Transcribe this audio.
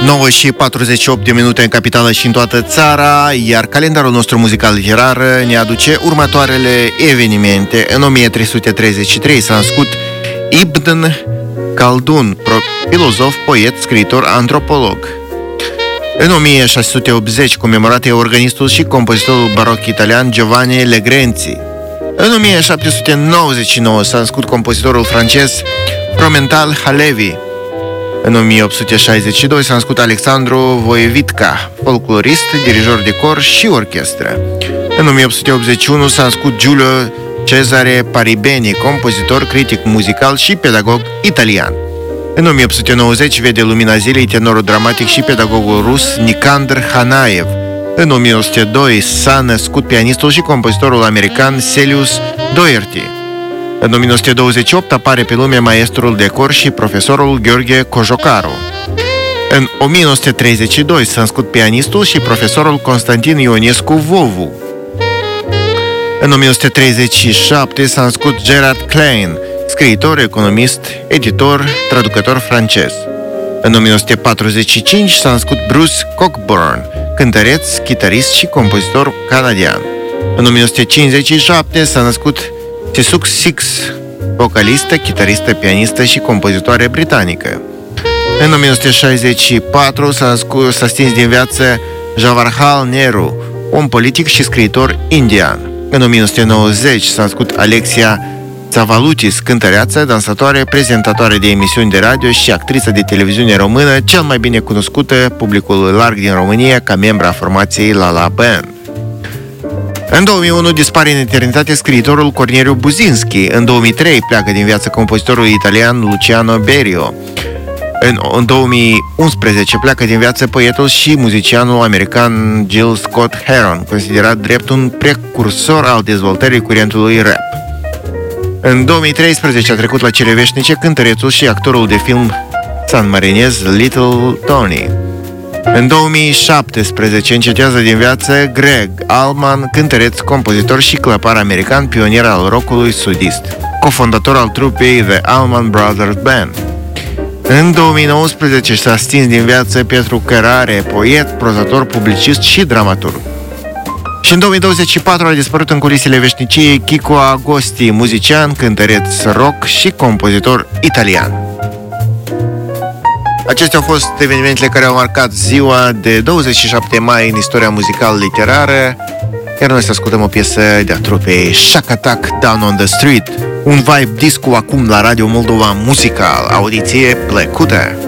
9 și 48 de minute în capitală și în toată țara, iar calendarul nostru muzical literar ne aduce următoarele evenimente. În 1333 s-a născut Ibn Khaldun, filozof, poet, scriitor, antropolog. În 1680 comemorat e organistul și compozitorul baroc italian Giovanni Legrenzi. În 1799 s-a născut compozitorul francez Fromental Halevi. În 1862 s-a născut Alexandru Voievidca, folclorist, dirijor de cor și orchestră. În 1881 s-a născut Giulio Cesare Paribeni, compozitor, critic muzical și pedagog italian. În 1890 vede lumina zilei tenorul dramatic și pedagogul rus Nicandr Hanaev. În 1902 s-a născut pianistul și compozitorul american Celius Doherty. În 1928 apare pe lume maestrul de cor și profesorul Gheorghe Cojocaru. În 1932 s-a născut pianistul și profesorul Constantin Ionescu Vovu. În 1937 s-a născut Gerard Klein, scriitor, economist, editor, traducător francez. În 1945 s-a născut Bruce Cockburn, cântăreț, chitarist și compozitor canadian. În 1957 s-a născut Tisuk Six, vocalistă, chitaristă, pianistă și compozitoare britanică. În 1964 s-a stins din viață Jawaharlal Nehru, om politic și scriitor indian. În 1990 s-a născut Alexia Tsavalutis, cântăreață, dansatoare, prezentatoare de emisiuni de radio și actriță de televiziune română, cel mai bine cunoscută publicului larg din România ca membra formației La La Band. În 2001 dispare în eternitate scriitorul Corneliu Buzinski. În 2003 pleacă din viață compozitorul italian Luciano Berio. În 2011 pleacă din viață poetul și muzicianul american Gil Scott Heron, considerat drept un precursor al dezvoltării curentului rap. În 2013 a trecut la cele veșnice cântărețul și actorul de film sanmarinez Little Tony. În 2017 încetează din viață Greg Allman, cântăreț, compozitor și clăpar american, pionier al rockului sudist, cofondator al trupei The Allman Brothers Band. În 2019 s-a stins din viață Petru Cărare, poet, prozator, publicist și dramaturg. Și în 2024 a dispărut în culisele veșniciei Chico Agosti, muzician, cântăreț rock și compozitor italian. Acestea au fost evenimentele care au marcat ziua de 27 mai în istoria muzicală-literară, iar noi să ascultăm o piesă de-a trupei Shack Attack Down on the Street, un vibe disco acum la Radio Moldova Muzical. Audiție plăcută!